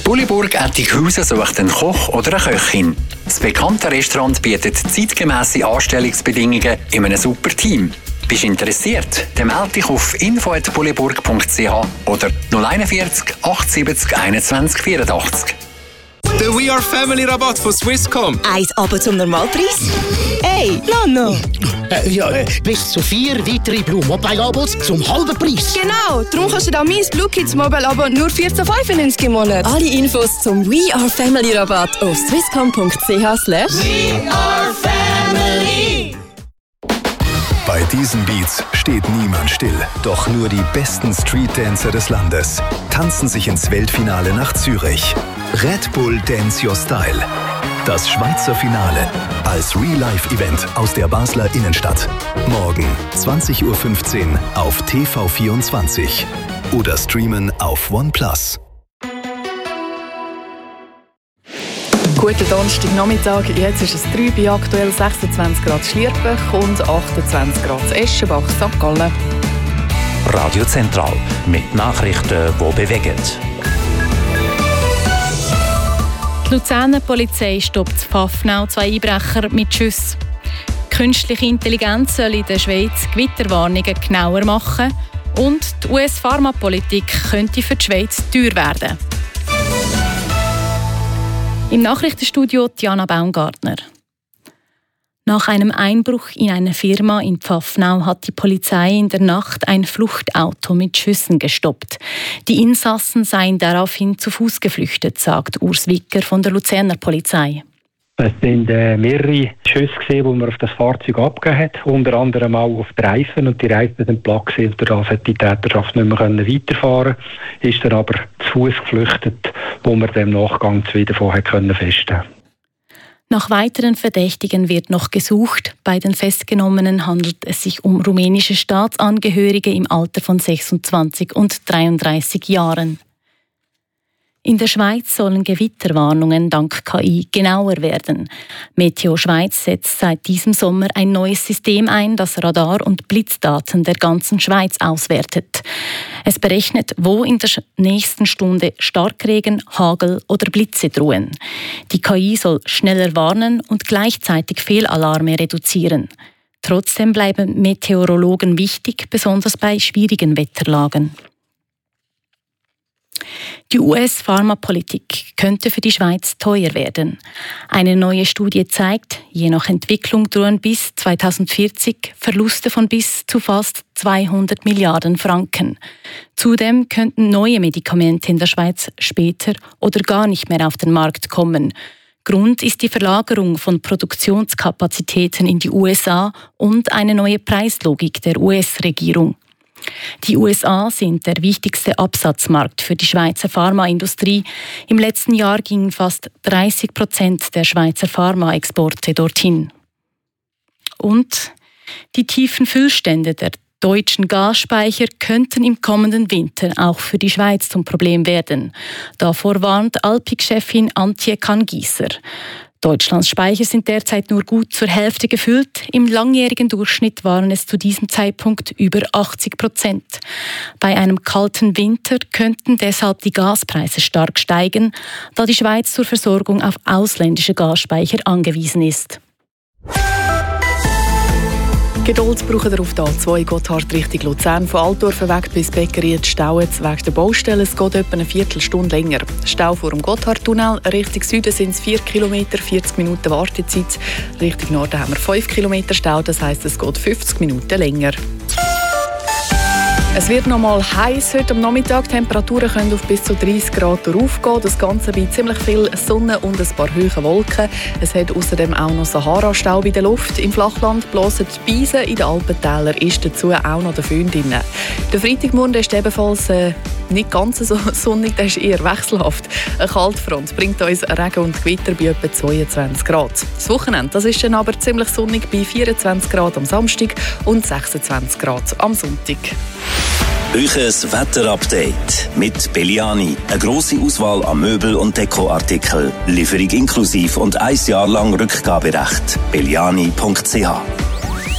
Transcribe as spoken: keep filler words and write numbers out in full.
Bulliburg Ettighausen sucht einen Koch oder eine Köchin. Das bekannte Restaurant bietet zeitgemässe Anstellungsbedingungen in einem super Team. Bist du interessiert? Dann melde dich auf info at bulliburg punkt c h oder null einundvierzig achtundsiebzig einundzwanzig vierundachtzig. Der We Are Family Rabatt von Swisscom. Eins aber zum Normalpreis? Hey, Nano! Äh, ja, äh, bis zu vier weitere Blue Mobile Abos zum halben Preis. Genau, darum kannst du da mein Blue Kids Mobile Abo nur vierzehn fünfundneunzig im Monat. Alle Infos zum We Are Family Rabatt auf swisscom punkt c h slash We Are Family. Bei diesen Beats steht niemand still. Doch nur die besten Street-Dancer des Landes tanzen sich ins Weltfinale nach Zürich. Red Bull Dance Your Style. Das Schweizer Finale als Real-Life-Event aus der Basler Innenstadt. Morgen zwanzig Uhr fünfzehn auf T V vierundzwanzig oder streamen auf OnePlus. Guten Donnerstagnachmittag, jetzt ist es drei bei aktuell sechsundzwanzig Grad Schlierbach und achtundzwanzig Grad Eschenbach, Sankt Gallen. Radio Zentral mit Nachrichten, die bewegen. Die Luzerner Polizei stoppt in Pfaffenau zwei Einbrecher mit Schüssen. Künstliche Intelligenz soll in der Schweiz Gewitterwarnungen genauer machen und die U S-Pharmapolitik könnte für die Schweiz teuer werden. Im Nachrichtenstudio Diana Baumgartner. Nach einem Einbruch in eine Firma in Pfaffenau hat die Polizei in der Nacht ein Fluchtauto mit Schüssen gestoppt. Die Insassen seien daraufhin zu Fuß geflüchtet, sagt Urs Wicker von der Luzerner Polizei. Es sind äh, mehrere Schüsse gesehen, die man auf das Fahrzeug abgegeben hat, unter anderem auch auf die Reifen, und die Reifen sind platt gewesen, und dadurch hat die Täterschaft nicht mehr weiterfahren können, ist dann aber zu Fuß geflüchtet, wo man dem Nachgang wieder vorher feststellen konnte. Nach weiteren Verdächtigen wird noch gesucht. Bei den Festgenommenen handelt es sich um rumänische Staatsangehörige im Alter von sechsundzwanzig und dreiunddreißig Jahren. In der Schweiz sollen Gewitterwarnungen dank K I genauer werden. Meteo Schweiz setzt seit diesem Sommer ein neues System ein, das Radar- und Blitzdaten der ganzen Schweiz auswertet. Es berechnet, wo in der nächsten Stunde Starkregen, Hagel oder Blitze drohen. Die K I soll schneller warnen und gleichzeitig Fehlalarme reduzieren. Trotzdem bleiben Meteorologen wichtig, besonders bei schwierigen Wetterlagen. Die U S-Pharmapolitik könnte für die Schweiz teuer werden. Eine neue Studie zeigt, je nach Entwicklung drohen bis zweitausendvierzig Verluste von bis zu fast zweihundert Milliarden Franken. Zudem könnten neue Medikamente in der Schweiz später oder gar nicht mehr auf den Markt kommen. Grund ist die Verlagerung von Produktionskapazitäten in die U S A und eine neue Preislogik der U S-Regierung. Die U S A sind der wichtigste Absatzmarkt für die Schweizer Pharmaindustrie. Im letzten Jahr gingen fast dreißig Prozent der Schweizer Pharmaexporte dorthin. Und die tiefen Füllstände der deutschen Gasspeicher könnten im kommenden Winter auch für die Schweiz zum Problem werden. Davor warnt Alpic-Chefin Antje Kangiesser. Deutschlands Speicher sind derzeit nur gut zur Hälfte gefüllt. Im langjährigen Durchschnitt waren es zu diesem Zeitpunkt über achtzig Prozent. Bei einem kalten Winter könnten deshalb die Gaspreise stark steigen, da die Schweiz zur Versorgung auf ausländische Gasspeicher angewiesen ist. Geduld braucht ihr auf der A zwei Gotthard Richtung Luzern. Von Altdorf weg bis Beckeried stauen wegen der Baustelle. Es geht etwa eine Viertelstunde länger. Stau vor dem Gotthardtunnel. Richtung Süden sind es vier Kilometer, vierzig Minuten Wartezeit. Richtung Norden haben wir fünf Kilometer Stau, das heisst, es geht fünfzig Minuten länger. Es wird noch mal heiß heute am Nachmittag. Die Temperaturen können auf bis zu dreißig Grad raufgehen. Das Ganze bei ziemlich viel Sonne und ein paar hohen Wolken. Es hat außerdem auch noch Sahara-Staub in der Luft. Im Flachland blasen die Beisen, in den Alpentälern ist dazu auch noch der Föhn drin. Der Freitagmorgen ist ebenfalls äh, nicht ganz so sonnig, der ist eher wechselhaft. Eine Kaltfront bringt uns Regen und Gewitter bei etwa zweiundzwanzig Grad. Das Wochenende das ist dann aber ziemlich sonnig bei vierundzwanzig Grad am Samstag und sechsundzwanzig Grad am Sonntag. Euches Wetterupdate mit Belliani. Eine grosse Auswahl an Möbel- und Dekoartikeln. Lieferung inklusiv und ein Jahr lang Rückgaberecht. belliani punkt c h